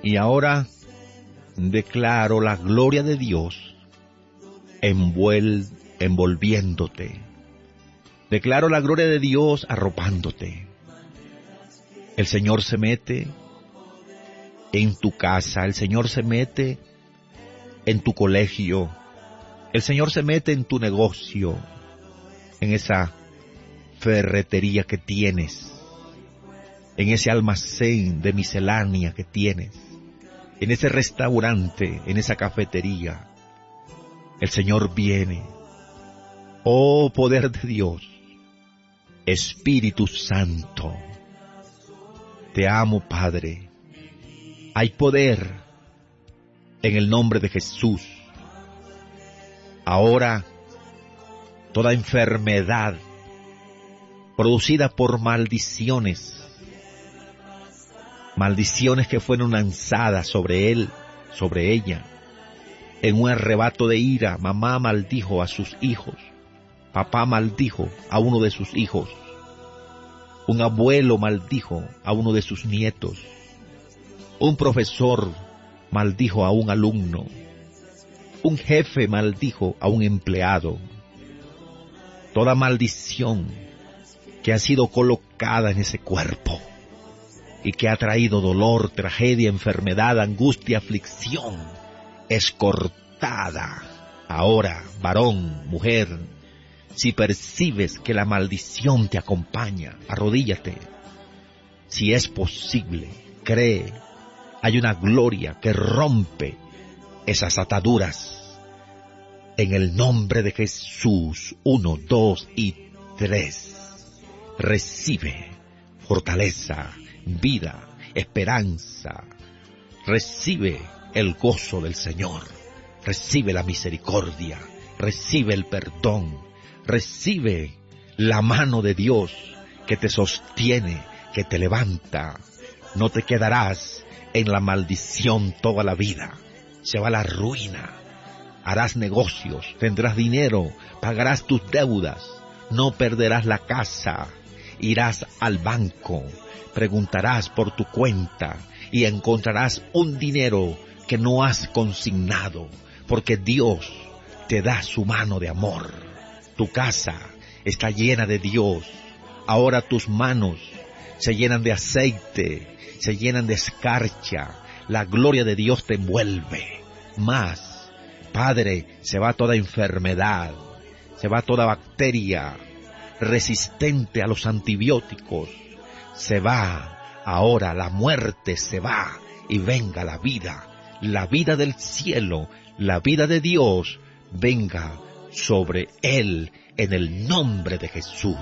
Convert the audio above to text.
Y ahora declaro la gloria de Dios envolviéndote. Declaro la gloria de Dios arropándote. El Señor se mete en tu casa, el Señor se mete en tu colegio, el Señor se mete en tu negocio, en esa ferretería que tienes, en ese almacén de miscelánea que tienes, en ese restaurante, en esa cafetería. El Señor viene. Oh, poder de Dios, Espíritu Santo, te amo, Padre. Hay poder en el nombre de Jesús. Ahora, toda enfermedad producida por maldiciones que fueron lanzadas sobre él, sobre ella, en un arrebato de ira, mamá maldijo a sus hijos, papá maldijo a uno de sus hijos, un abuelo maldijo a uno de sus nietos, un profesor maldijo a un alumno, un jefe maldijo a un empleado. Toda maldición que ha sido colocada en ese cuerpo y que ha traído dolor, tragedia, enfermedad, angustia, aflicción, es cortada. Ahora, varón, mujer, si percibes que la maldición te acompaña, arrodíllate. Si es posible, cree. Hay una gloria que rompe esas ataduras. En el nombre de Jesús, 1, 2 y 3. Recibe fortaleza, vida, esperanza. Recibe el gozo del Señor. Recibe la misericordia. Recibe el perdón. Recibe la mano de Dios que te sostiene, que te levanta. No te quedarás en la maldición toda la vida. Se va la ruina. Harás negocios, tendrás dinero, pagarás tus deudas, no perderás la casa. Irás al banco, preguntarás por tu cuenta y encontrarás un dinero que no has consignado, porque Dios te da su mano de amor. Tu casa está llena de Dios. Ahora tus manos se llenan de aceite, se llenan de escarcha. La gloria de Dios te envuelve. Más, Padre, se va toda enfermedad, se va toda bacteria resistente a los antibióticos. Se va ahora la muerte, se va y venga la vida del cielo, la vida de Dios, venga sobre él en el nombre de Jesús.